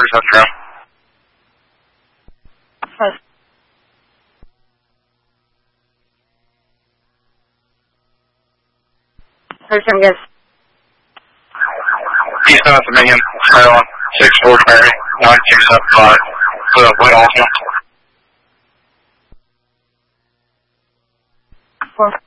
47 ground. Person guess. East of Dominion, Maryland, 64 Mary, 1275. Put up weight also. 4